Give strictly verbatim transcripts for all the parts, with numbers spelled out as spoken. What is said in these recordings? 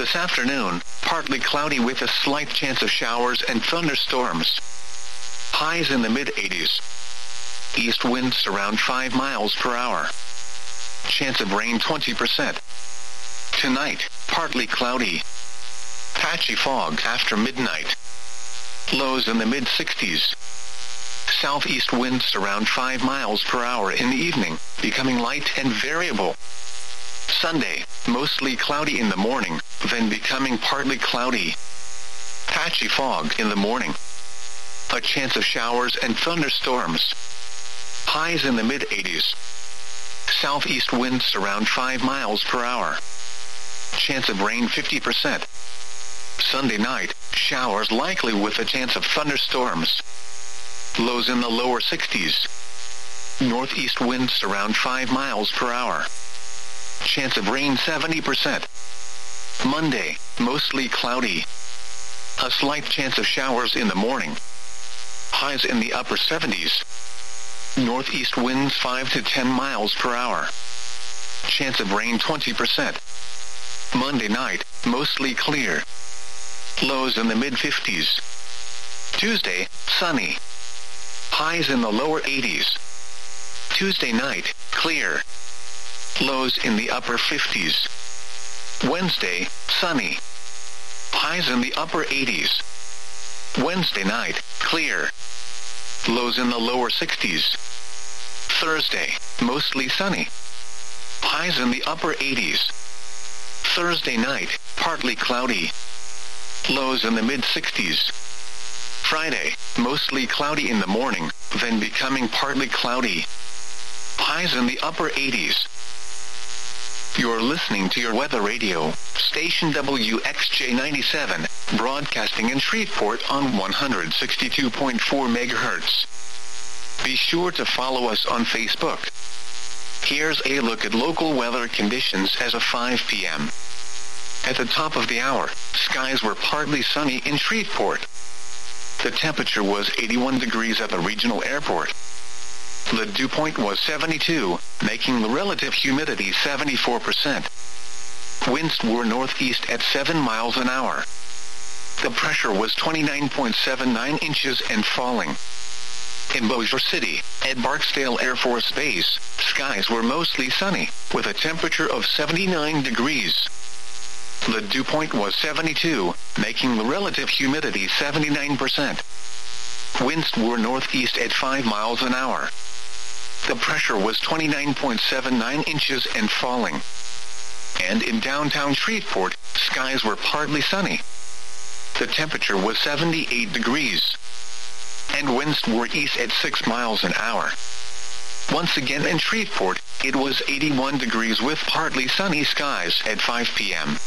This afternoon, partly cloudy with a slight chance of showers and thunderstorms. Highs in the mid-eighties. East winds around five miles per hour. Chance of rain twenty percent. Tonight, partly cloudy. Patchy fog after midnight. Lows in the mid-sixties. Southeast winds around five miles per hour in the evening, becoming light and variable. Sunday, mostly cloudy in the morning, then becoming partly cloudy. Patchy fog in the morning. A chance of showers and thunderstorms. Highs in the mid-eighties. Southeast winds around five miles per hour. Chance of rain fifty percent. Sunday night, showers likely with a chance of thunderstorms. Lows in the lower sixties. Northeast winds around five miles per hour. Chance of rain seventy percent. Monday, mostly cloudy. A slight chance of showers in the morning. Highs in the upper seventies. Northeast winds five to ten miles per hour. Chance of rain twenty percent. Monday night, mostly clear. Lows in the mid-fifties. Tuesday, sunny. Highs in the lower eighties. Tuesday night, clear. Lows in the upper fifties. Wednesday, sunny. Highs in the upper eighties. Wednesday night, clear. Lows in the lower sixties. Thursday, mostly sunny. Highs in the upper eighties. Thursday night, partly cloudy. Lows in the mid-sixties. Friday, mostly cloudy in the morning, then becoming partly cloudy. Highs in the upper eighties. You're listening to your weather radio, station W X J ninety-seven, broadcasting in Shreveport on one hundred sixty-two point four megahertz. Be sure to follow us on Facebook. Here's a look at local weather conditions as of five p.m. At the top of the hour, skies were partly sunny in Shreveport. The temperature was eighty-one degrees at the regional airport. The dew point was seventy-two, making the relative humidity seventy-four percent. Winds were northeast at seven miles an hour. The pressure was twenty-nine point seven nine inches and falling. In Bossier City, at Barksdale Air Force Base, skies were mostly sunny, with a temperature of seventy-nine degrees. The dew point was seventy-two, making the relative humidity seventy-nine percent. Winds were northeast at five miles an hour. The pressure was twenty-nine point seven nine inches and falling. And in downtown Shreveport, skies were partly sunny. The temperature was seventy-eight degrees. And winds were east at six miles an hour. Once again in Shreveport, it was eighty-one degrees with partly sunny skies at five p.m.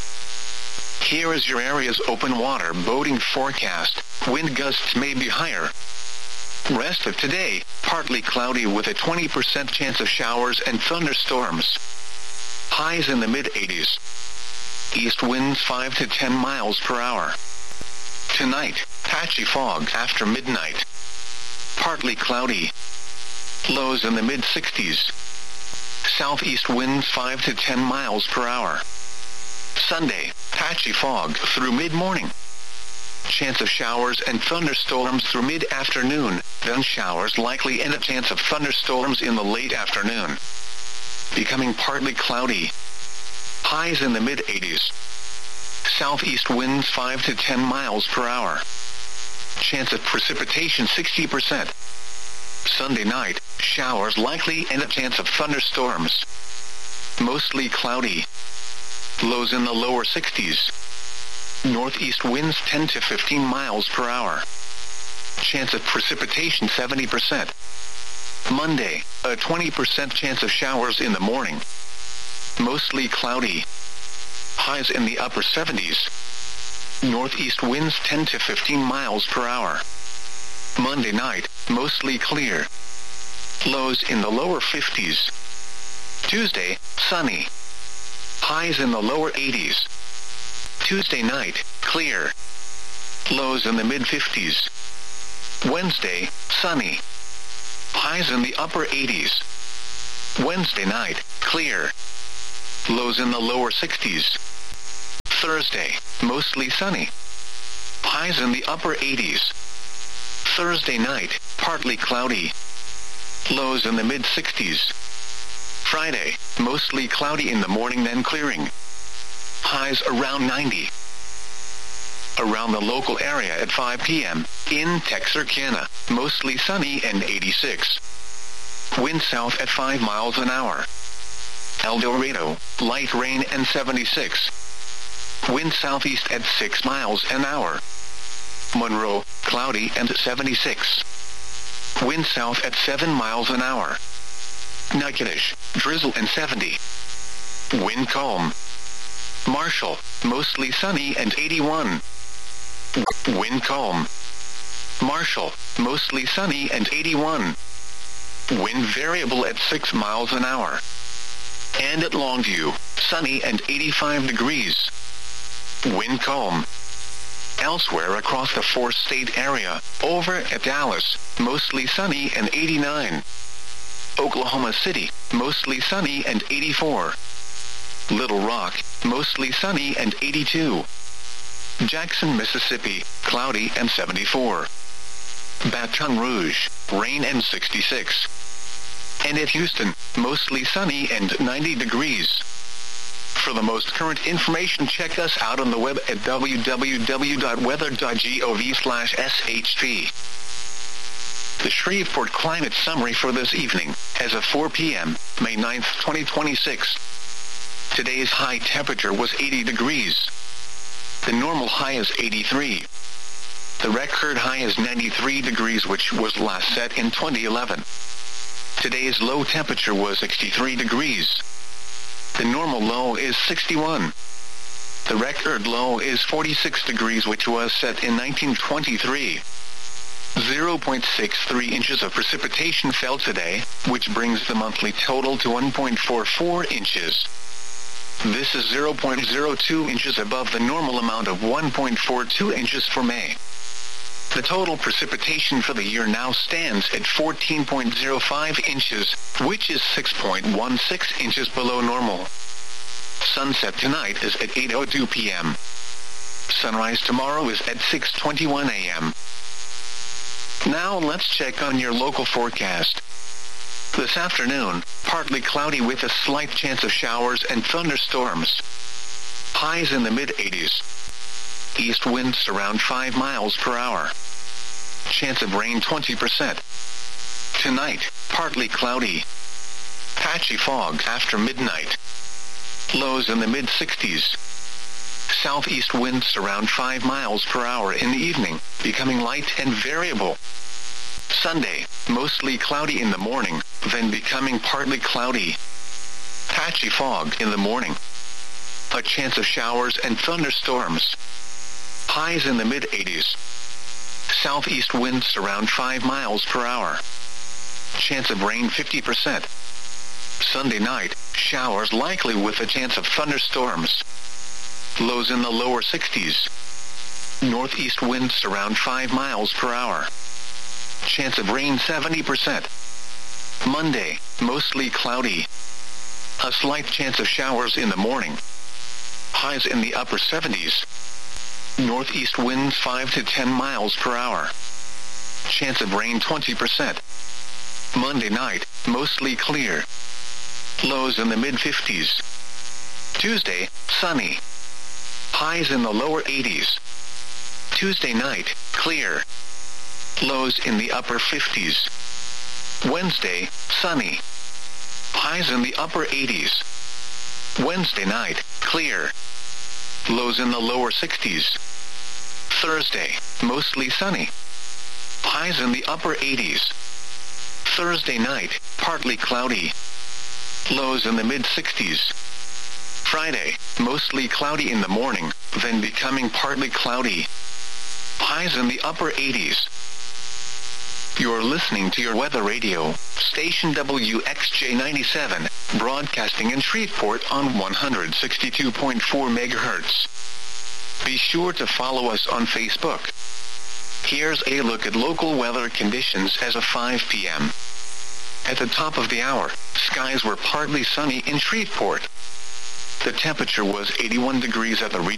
Here is your area's open water boating forecast. Wind gusts may be higher. Rest of today, partly cloudy with a twenty percent chance of showers and thunderstorms. Highs in the mid-eighties. East winds five to ten miles per hour. Tonight, patchy fog after midnight. Partly cloudy. Lows in the mid-sixties. Southeast winds five to ten miles per hour. Sunday, patchy fog through mid-morning. Chance of showers and thunderstorms through mid-afternoon, then showers likely and a chance of thunderstorms in the late afternoon. Becoming partly cloudy. Highs in the mid-eighties. Southeast winds five to ten miles per hour. Chance of precipitation sixty percent. Sunday night, showers likely and a chance of thunderstorms. Mostly cloudy. Lows in the lower sixties. Northeast winds ten to fifteen miles per hour. Chance of precipitation seventy percent. Monday, a twenty percent chance of showers in the morning. Mostly cloudy. Highs in the upper seventies. Northeast winds ten to fifteen miles per hour. Monday night, mostly clear. Lows in the lower fifties. Tuesday, sunny. Highs in the lower eighties. Tuesday night, clear. Lows in the mid-fifties. Wednesday, sunny. Highs in the upper eighties. Wednesday night, clear. Lows in the lower sixties. Thursday, mostly sunny. Highs in the upper eighties. Thursday night, partly cloudy. Lows in the mid-sixties. Friday, mostly cloudy in the morning then clearing. Highs around ninety. Around the local area at five p.m., in Texarkana, mostly sunny and eighty-six. Wind south at five miles an hour. El Dorado, light rain and seventy-six. Wind southeast at six miles an hour. Monroe, cloudy and seventy-six. Wind south at seven miles an hour. Natchitoches, drizzle and seventy. Wind calm. Marshall, mostly sunny and eighty-one. Wind calm. Marshall, mostly sunny and eighty-one. Wind variable at six miles an hour. And at Longview, sunny and eighty-five degrees. Wind calm. Elsewhere across the four-state area, over at Dallas, mostly sunny and eighty-nine. Oklahoma City, mostly sunny and eighty-four. Little Rock, mostly sunny and eighty-two. Jackson, Mississippi, cloudy and seventy-four. Baton Rouge, rain and sixty-six. And at Houston, mostly sunny and ninety degrees. For the most current information, check us out on the web at w w w dot weather dot gov slash s h p. The Shreveport Climate Summary for this evening, as of four p.m., May ninth, twenty twenty-six. Today's high temperature was eighty degrees. The normal high is eighty-three. The record high is ninety-three degrees, which was last set in twenty eleven. Today's low temperature was sixty-three degrees. The normal low is sixty-one. The record low is forty-six degrees, which was set in nineteen twenty-three. zero point six three inches of precipitation fell today, which brings the monthly total to one point four four inches. This is zero point zero two inches above the normal amount of one point four two inches for May. The total precipitation for the year now stands at fourteen point zero five inches, which is six point one six inches below normal. Sunset tonight is at eight oh two p.m. Sunrise tomorrow is at six twenty-one a.m. Now let's check on your local forecast. This afternoon, partly cloudy with a slight chance of showers and thunderstorms. Highs in the mid-eighties. East winds around five miles per hour. Chance of rain twenty percent. Tonight, partly cloudy. Patchy fog after midnight. Lows in the mid-sixties. Southeast winds around five miles per hour in the evening, becoming light and variable. Sunday, mostly cloudy in the morning, then becoming partly cloudy. Patchy fog in the morning. A chance of showers and thunderstorms. Highs in the mid-eighties. Southeast winds around five miles per hour. Chance of rain fifty percent. Sunday night, showers likely with a chance of thunderstorms. Lows in the lower sixties. Northeast winds around five miles per hour. Chance of rain seventy percent. Monday, mostly cloudy. A slight chance of showers in the morning. Highs in the upper seventies. Northeast winds five to ten miles per hour. Chance of rain twenty percent. Monday night, mostly clear. Lows in the mid-fifties. Tuesday, sunny. Highs in the lower eighties. Tuesday night, clear. Lows in the upper fifties. Wednesday, sunny. Highs in the upper eighties. Wednesday night, clear. Lows in the lower sixties. Thursday, mostly sunny. Highs in the upper eighties. Thursday night, partly cloudy. Lows in the mid-sixties. Friday, mostly cloudy in the morning, then becoming partly cloudy. Highs in the upper eighties. You're listening to your weather radio, station W X J ninety-seven, broadcasting in Shreveport on one hundred sixty-two point four megahertz. Be sure to follow us on Facebook. Here's a look at local weather conditions as of five p.m. At the top of the hour, skies were partly sunny in Shreveport. The temperature was eighty-one degrees at the